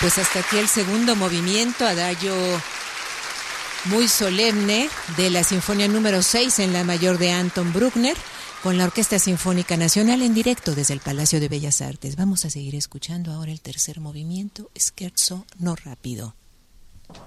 Pues hasta aquí el segundo movimiento, adagio muy solemne de la Sinfonía número 6 en la mayor de Anton Bruckner, con la Orquesta Sinfónica Nacional en directo desde el Palacio de Bellas Artes. Vamos a seguir escuchando ahora el tercer movimiento, Scherzo no rápido.